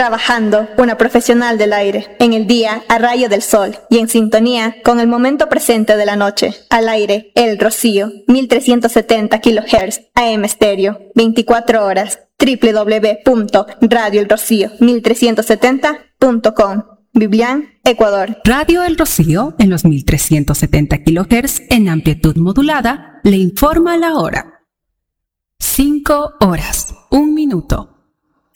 Trabajando, una profesional del aire. En el día, a rayo del sol. Y en sintonía con el momento presente de la noche. Al aire, El Rocío. 1370 kHz. AM estéreo. 24 horas. www.radioelrocío1370.com. Biblián, Ecuador. Radio El Rocío, en los 1370 kHz en amplitud modulada, le informa la hora. 5 horas, 1 minuto.